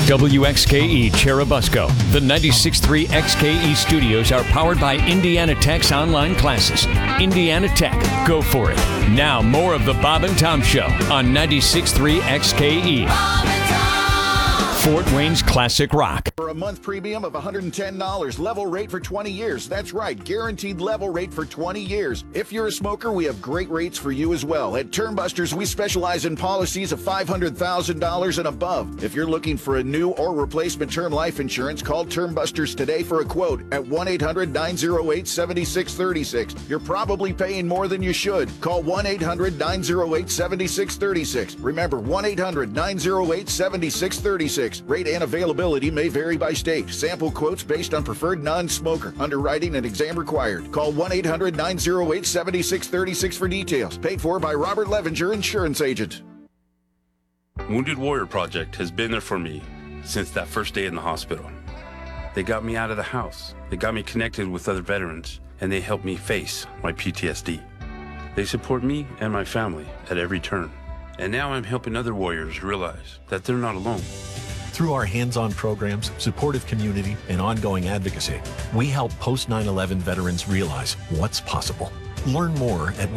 WXKE Cherubusco. The 96.3 XKE studios are powered by Indiana Tech's online classes. Indiana Tech. Go for it. Now, more of the Bob and Tom Show on 96.3 XKE. Bob and Tom. Fort Wayne's Classic Rock. For a month premium of $110, level rate for 20 years. That's right, guaranteed level rate for 20 years. If you're a smoker, we have great rates for you as well. At Termbusters, we specialize in policies of $500,000 and above. If you're looking for a new or replacement term life insurance, call Termbusters today for a quote at 1-800-908-7636. You're probably paying more than you should. Call 1-800-908-7636. Remember, 1-800-908-7636. Rate and availability may vary by state. Sample quotes based on preferred non-smoker. Underwriting and exam required. Call 1-800-908-7636 for details. Paid for by Robert Levenger, insurance agent. Wounded Warrior Project has been there for me since that first day in the hospital. They got me out of the house. They got me connected with other veterans, and they helped me face my PTSD. They support me and my family at every turn. And now I'm helping other warriors realize that they're not alone. Through our hands-on programs, supportive community, and ongoing advocacy, we help post 9/11 veterans realize what's possible. Learn more at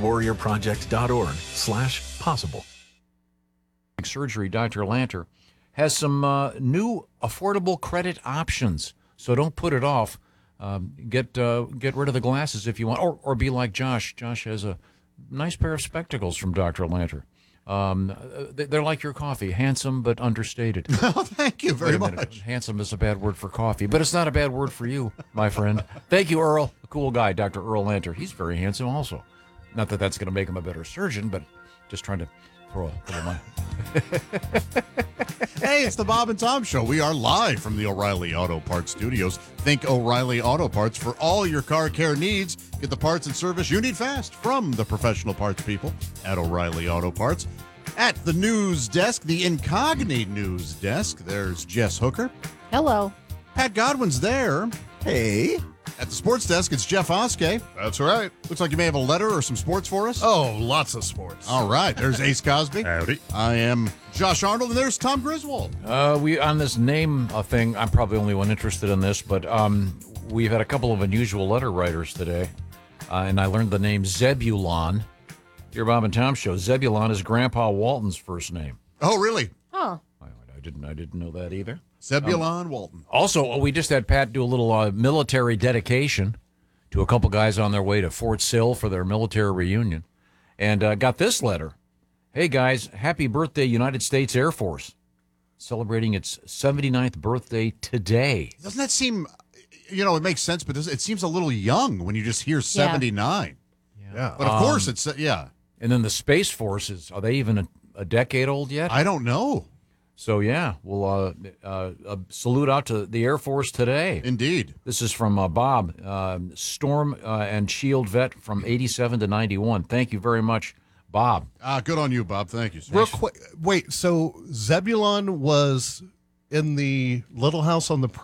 woundedwarriorproject.org/possible. Surgery, Dr. Lanter, has some new affordable credit options. So don't put it off. Get rid of the glasses if you want, or be like Josh. Josh has a nice pair of spectacles from Dr. Lanter. They're like your coffee, handsome but understated. Oh, thank you very much. Handsome is a bad word for coffee, but it's not a bad word for you, my friend. Thank you, Earl. A cool guy, Dr. Earl Lanter. He's very handsome also. Not that that's going to make him a better surgeon, but just trying to throw a little money. Hey, it's the Bob and Tom Show. We are live from the O'Reilly Auto Parts Studios. Think O'Reilly Auto Parts for all your car care needs. Get the parts and service you need fast from the professional parts people at O'Reilly Auto Parts. At the news desk, the incognito news desk, there's Jess Hooker. Hello. Pat Godwin's there. Hey. At the sports desk, it's Jeff Oskey. That's right. Looks like you may have a letter or some sports for us. Oh, lots of sports. All right. There's Ace Cosby. Howdy. I am Josh Arnold, and there's Tom Griswold. We on this name thing, I'm probably the only one interested in this, but we've had a couple of unusual letter writers today, and I learned the name Zebulon. Dear Bob and Tom Show, Zebulon is Grandpa Walton's first name. Oh, really? Oh. I didn't know that either. Zebulon Walton. Also, we just had Pat do a little military dedication to a couple guys on their way to Fort Sill for their military reunion, and got this letter. Hey, guys, happy birthday, United States Air Force. Celebrating its 79th birthday today. Doesn't that seem, it makes sense, but it seems a little young when you just hear 79. Yeah. But of course, it's, yeah. And then the Space Forces, are they even a decade old yet? I don't know. So, yeah, we'll salute out to the Air Force today. Indeed. This is from Bob, Storm and Shield vet from 87 to 91. Thank you very much, Bob. Good on you, Bob. Thank you, sir. Real quick, wait, so Zebulon was in the Little House on the